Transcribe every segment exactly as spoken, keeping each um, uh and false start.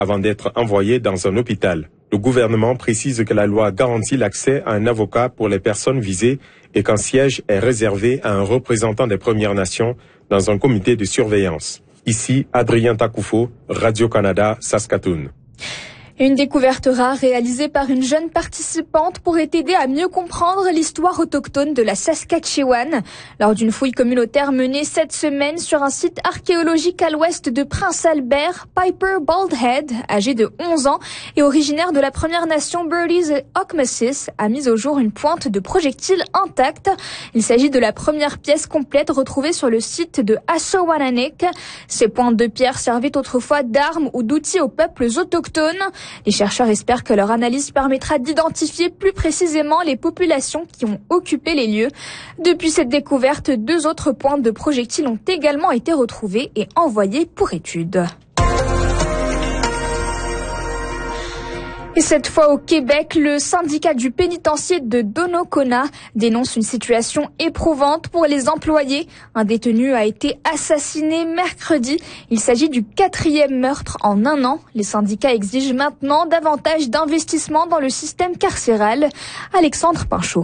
avant d'être envoyés dans un hôpital. Le gouvernement précise que la loi garantit l'accès à un avocat pour les personnes visées et qu'un siège est réservé à un représentant des Premières Nations dans un comité de surveillance. Ici, Adrien Takoufo, Radio-Canada, Saskatoon. Une découverte rare réalisée par une jeune participante pourrait aider à mieux comprendre l'histoire autochtone de la Saskatchewan. Lors d'une fouille communautaire menée cette semaine sur un site archéologique à l'ouest de Prince Albert, Piper Baldhead, âgé de onze ans et originaire de la Première Nation Birdies Okmasis, a mis au jour une pointe de projectile intacte. Il s'agit de la première pièce complète retrouvée sur le site de Assaouananek. Ces pointes de pierre servaient autrefois d'armes ou d'outils aux peuples autochtones. Les chercheurs espèrent que leur analyse permettra d'identifier plus précisément les populations qui ont occupé les lieux. Depuis cette découverte, deux autres pointes de projectiles ont également été retrouvées et envoyées pour étude. Et cette fois au Québec, le syndicat du pénitencier de Donnacona dénonce une situation éprouvante pour les employés. Un détenu a été assassiné mercredi. Il s'agit du quatrième meurtre en un an. Les syndicats exigent maintenant davantage d'investissement dans le système carcéral. Alexandre Pinchot.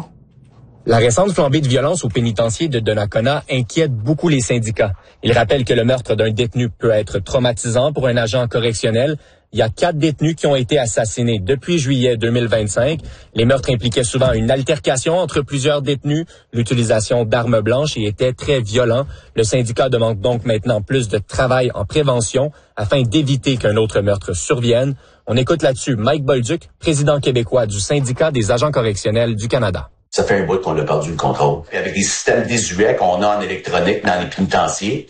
La récente flambée de violence au pénitencier de Donnacona inquiète beaucoup les syndicats. Il rappelle que le meurtre d'un détenu peut être traumatisant pour un agent correctionnel. Il y a quatre détenus qui ont été assassinés depuis juillet deux mille vingt-cinq. Les meurtres impliquaient souvent une altercation entre plusieurs détenus, l'utilisation d'armes blanches et étaient très violents. Le syndicat demande donc maintenant plus de travail en prévention afin d'éviter qu'un autre meurtre survienne. On écoute là-dessus Mike Bolduc, président québécois du syndicat des agents correctionnels du Canada. Ça fait un bout qu'on a perdu le contrôle. Et avec les systèmes désuets qu'on a en électronique dans les pénitenciers,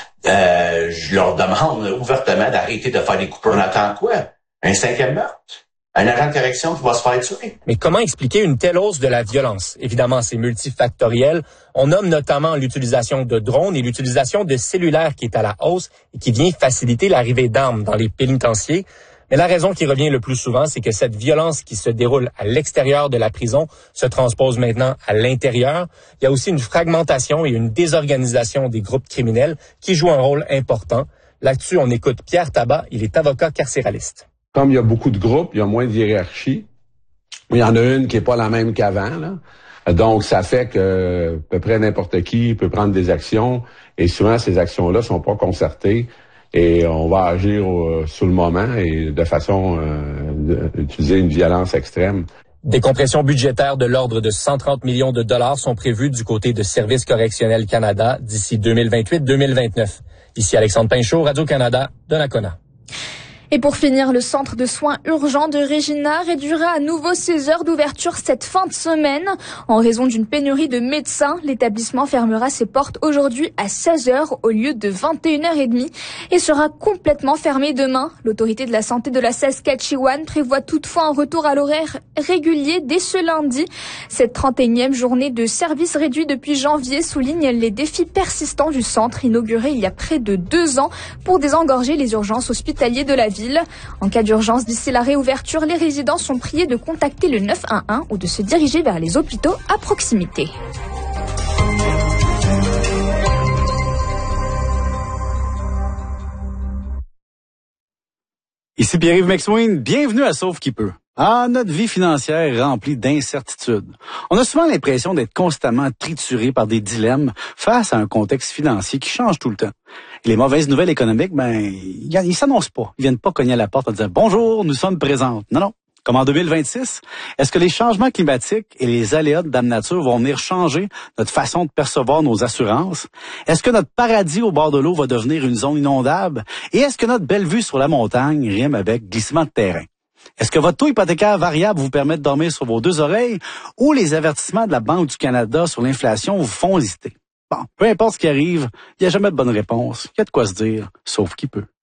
Euh, je leur demande ouvertement d'arrêter de faire des coupures. On attend quoi? Un cinquième meurtre? Un agent de correction qui va se faire tuer? Mais comment expliquer une telle hausse de la violence? Évidemment, c'est multifactoriel. On nomme notamment l'utilisation de drones et l'utilisation de cellulaires qui est à la hausse et qui vient faciliter l'arrivée d'armes dans les pénitenciers. Mais la raison qui revient le plus souvent, c'est que cette violence qui se déroule à l'extérieur de la prison se transpose maintenant à l'intérieur. Il y a aussi une fragmentation et une désorganisation des groupes criminels qui jouent un rôle important. Là-dessus, on écoute Pierre Tabat, il est avocat carcéraliste. Comme il y a beaucoup de groupes, il y a moins de hiérarchie. Il y en a une qui est pas la même qu'avant, là. Donc, ça fait que à peu près n'importe qui peut prendre des actions et souvent, ces actions-là sont pas concertées. Et on va agir euh, sur le moment et de façon euh, d'utiliser une violence extrême. Des compressions budgétaires de l'ordre de cent trente millions de dollars sont prévues du côté de Services correctionnels Canada d'ici deux mille vingt-huit deux mille vingt-neuf. Ici Alexandre Pinchot, Radio-Canada, Donnacona. Et pour finir, le centre de soins urgents de Regina réduira à nouveau ses heures d'ouverture cette fin de semaine. En raison d'une pénurie de médecins, l'établissement fermera ses portes aujourd'hui à seize heures au lieu de vingt et une heures trente et sera complètement fermé demain. L'autorité de la santé de la Saskatchewan prévoit toutefois un retour à l'horaire régulier dès ce lundi. Cette trente et unième journée de service réduit depuis janvier souligne les défis persistants du centre inauguré il y a près de deux ans pour désengorger les urgences hospitalières de la ville. En cas d'urgence d'ici la réouverture, les résidents sont priés de contacter le neuf un un ou de se diriger vers les hôpitaux à proximité. Ici Pierre-Yves McSween, bienvenue à Sauve qui peut. Ah, notre vie financière remplie d'incertitudes. On a souvent l'impression d'être constamment trituré par des dilemmes face à un contexte financier qui change tout le temps. Et les mauvaises nouvelles économiques, ben, ils, ils s'annoncent pas. Ils viennent pas cogner à la porte en disant « Bonjour, nous sommes présentes ». Non, non. Comme en deux mille vingt-six, est-ce que les changements climatiques et les aléas de Dame Nature vont venir changer notre façon de percevoir nos assurances? Est-ce que notre paradis au bord de l'eau va devenir une zone inondable? Et est-ce que notre belle vue sur la montagne rime avec glissement de terrain? Est-ce que votre taux hypothécaire variable vous permet de dormir sur vos deux oreilles ou les avertissements de la Banque du Canada sur l'inflation vous font hésiter? Bon, peu importe ce qui arrive, il n'y a jamais de bonne réponse. Il y a de quoi se dire, sauf qui peut.